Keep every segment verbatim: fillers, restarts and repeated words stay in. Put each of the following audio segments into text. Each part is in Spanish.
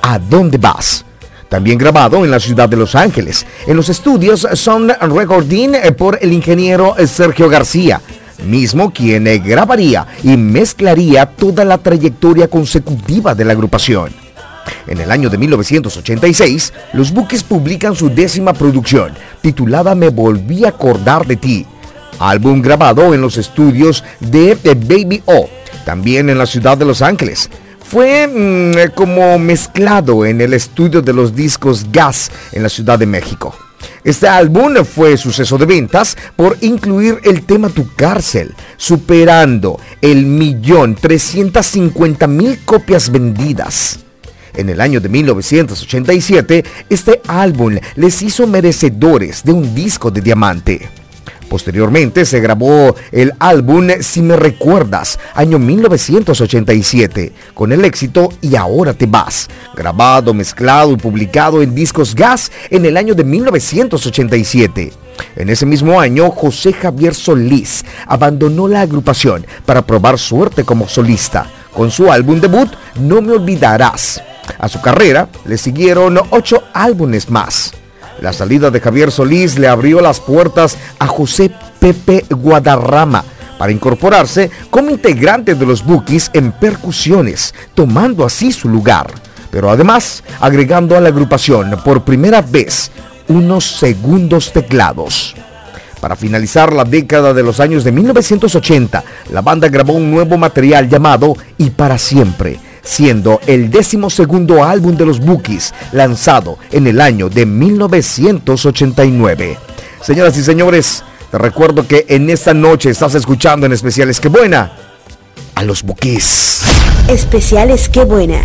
¿A dónde vas?, también grabado en la ciudad de Los Ángeles, en los estudios Sound Recording por el ingeniero Sergio García, mismo quien grabaría y mezclaría toda la trayectoria consecutiva de la agrupación. En el año de mil novecientos ochenta y seis, los Bukis publican su décima producción, titulada Me Volví a Acordar de Ti, álbum grabado en los estudios de Baby O, también en la ciudad de Los Ángeles. Fue mmm, como mezclado en el estudio de los discos Gas en la Ciudad de México. Este álbum fue suceso de ventas por incluir el tema Tu Cárcel, superando el millón trescientas cincuenta mil copias vendidas. En el año de mil novecientos ochenta y siete, este álbum les hizo merecedores de un disco de diamante. Posteriormente se grabó el álbum Si Me Recuerdas, año mil novecientos ochenta y siete, con el éxito Y Ahora Te Vas, grabado, mezclado y publicado en discos Gas en el año de mil novecientos ochenta y siete. En ese mismo año, José Javier Solís abandonó la agrupación para probar suerte como solista, con su álbum debut No Me Olvidarás. A su carrera le siguieron ocho álbumes más. La salida de Javier Solís le abrió las puertas a José Pepe Guadarrama para incorporarse como integrante de los Bukis en percusiones, tomando así su lugar, pero además agregando a la agrupación por primera vez unos segundos teclados. Para finalizar la década de los años de mil novecientos ochenta, la banda grabó un nuevo material llamado Y Para Siempre, siendo el décimo segundo álbum de los Bukis, lanzado en el año de mil novecientos ochenta y nueve. Señoras y señores, te recuerdo que en esta noche estás escuchando en Especiales Qué Buena a los Bukis. Especiales Qué Buena.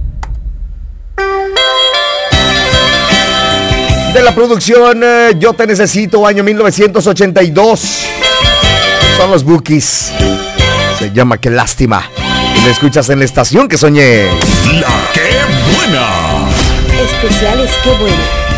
De la producción eh, Yo Te Necesito, año mil novecientos ochenta y dos. Son los Bukis. Se llama Qué Lástima. Y me escuchas en la estación que soñé. La Qué Buena. Especiales Qué Buena.